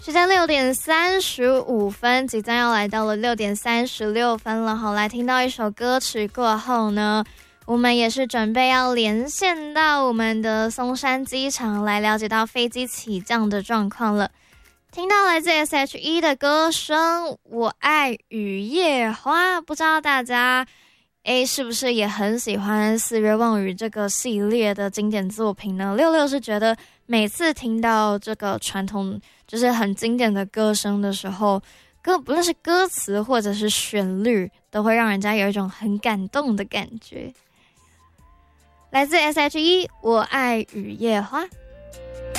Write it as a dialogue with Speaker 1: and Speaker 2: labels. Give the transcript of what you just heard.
Speaker 1: 时间6:35，即将要来到了6:36了。好，来听到一首歌曲过后呢，我们也是准备要连线到我们的松山机场来了解到飞机起降的状况了。听到来自 SHE 的歌声《我爱雨夜花》，不知道大家是不是也很喜欢《四月望雨》这个系列的经典作品呢？六六是觉得每次听到这个传统就是很经典的歌声的时候，不论是歌词或者是旋律，都会让人家有一种很感动的感觉。来自 SHE 我爱雨夜花。